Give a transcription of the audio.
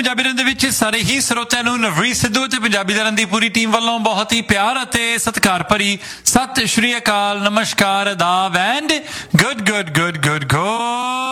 Punjabi run ਦੇ ਵਿੱਚ ਸਾਰੇ ਹੀ ਸਰੋਤਿਆਂ ਨੂੰ ਨਵਰੀਤ ਸਿੱਧੂ ਅਤੇ ਪੰਜਾਬੀ ਰਨ ਦੀ ਪੂਰੀ ਟੀਮ ਵੱਲੋਂ ਬਹੁਤ ਹੀ ਪਿਆਰ ਅਤੇ ਸਤਿਕਾਰ ਭਰੀ ਸਤਿ ਸ਼੍ਰੀ ਅਕਾਲ, ਨਮਸਕਾਰ, ਆਦਾਬ ਐਂਡ ਗੁੱਡ